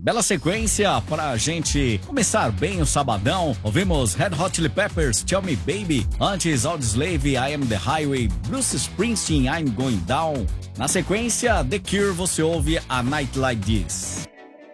Bela sequência pra gente começar bem o sabadão. Ouvimos Red Hot Chili Peppers, Tell Me Baby. Antes, Audioslave, I Am The Highway. Bruce Springsteen, I'm Going Down. Na sequência, The Cure, você ouve A Night Like This.